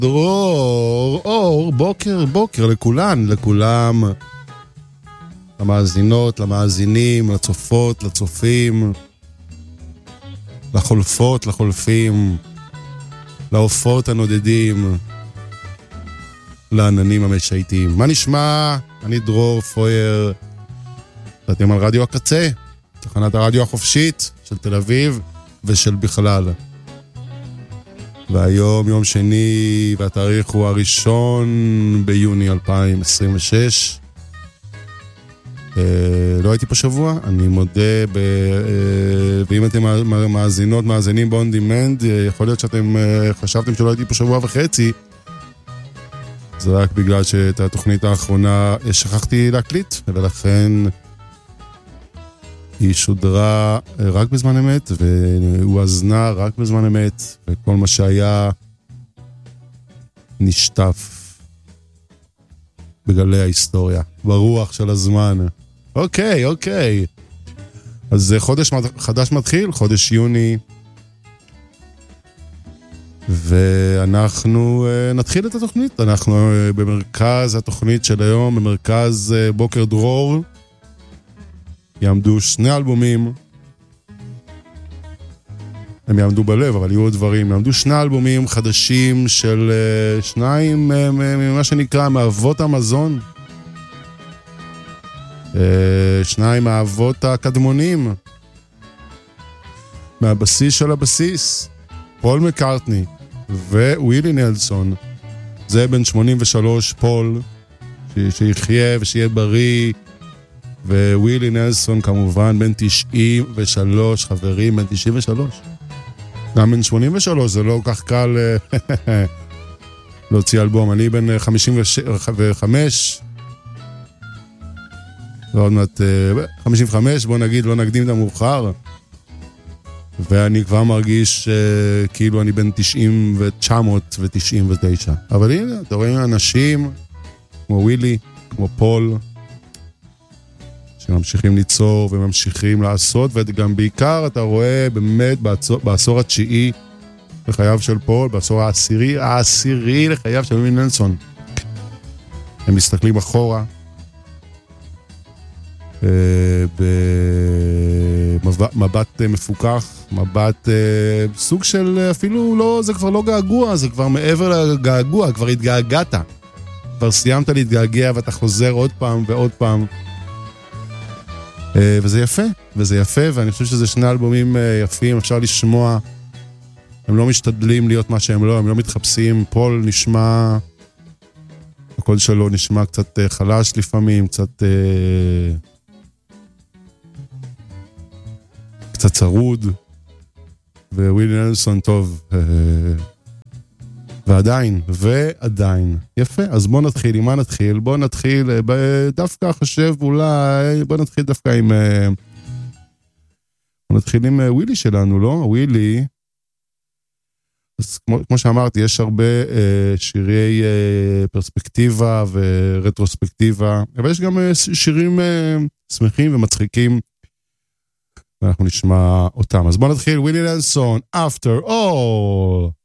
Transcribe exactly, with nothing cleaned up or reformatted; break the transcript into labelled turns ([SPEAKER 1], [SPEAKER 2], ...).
[SPEAKER 1] דרור, אור, בוקר, בוקר, לכולן, לכולם, למאזינות, למאזינים, לצופות, לצופים, לחולפות, לחולפים, לעופות הנודדים, לעננים המשייטים. מה נשמע? אני דרור פויר, ואתם על רדיו הקצה, תחנת הרדיו החופשית של תל אביב ושל בכלל. והיום יום שני, והתאריך הוא הראשון ביוני אלפיים עשרים ושש. אה, לא הייתי פה שבוע, אני מודה, ב, אה, ואם אתם מאזינות, מאזינים ב-on demand, יכול להיות שאתם אה, חשבתם שלא הייתי פה שבוע וחצי, זה רק בגלל שאת התוכנית האחרונה שכחתי להקליט, ולכן היא שודרה רק בזמן אמת, והוא הזנה רק בזמן אמת, וכל מה שהיה נשטף בגלי ההיסטוריה, ברוח של הזמן. אוקיי, אוקיי. אז חודש חדש מתחיל, חודש יוני, ואנחנו נתחיל את התוכנית. אנחנו במרכז התוכנית של היום, במרכז בוקר דרור, יעמדו שני אלבומים, הם יעמדו בלב, אבל יהיו דברים, יעמדו שני אלבומים חדשים של שניים, ממה שנקרא, מאבות המזון, שניים מאבות הקדמונים, מהבסיס של הבסיס, פול מקארטני ווילי נלסון. זה בן שמונים ושלוש, פול, שיחיה ושיהיה בריא, ווילי נלסון כמובן בן תשעים ושלוש, חברים, בן תשעים ושלוש. גם בן שמונים ושלוש, זה לא כך קל להוציא אלבום. אני בן חמישים וחמש, ועוד מעט חמישים וחמש, בוא נגיד, לא נקדים את המאוחר, ואני כבר מרגיש כאילו אני בן תשעים ותשע מאות ותשעים ותשע. אבל הנה, אתה רואה אנשים כמו ווילי, כמו פול, שממשיכים ליצור וממשיכים לעשות, וגם בעיקר אתה רואה באמת בעשור, בעשור התשיעי לחייו של פול, בעשור העשירי, העשירי לחייו של ווילי נלסון. הם מסתכלים אחורה, במבט מפוקח, מבט סוג של אפילו לא, זה כבר לא געגוע, זה כבר מעבר לגעגוע, כבר התגעגעת, כבר סיימת להתגעגע ואתה חוזר עוד פעם ועוד פעם, וזה יפה, וזה יפה, ואני חושב שזה שני אלבומים יפים, אפשר לשמוע, הם לא משתדלים להיות מה שהם לא, הם לא מתחפשים. פול נשמע, הקול שלו נשמע קצת חלש לפעמים, קצת קצת צרוד, ווילי נלסון טוב, ועדיין, ועדיין, יפה. אז בוא נתחיל, עם מה נתחיל? בוא נתחיל, דווקא חושב אולי, בוא נתחיל דווקא עם, בוא נתחיל עם ווילי שלנו, לא? ווילי, אז כמו, כמו שאמרתי, יש הרבה שירי פרספקטיבה ורטרוספקטיבה, אבל יש גם שירים שמחים ומצחיקים, ואנחנו נשמע אותם. אז בוא נתחיל, ווילי נלסון, After All.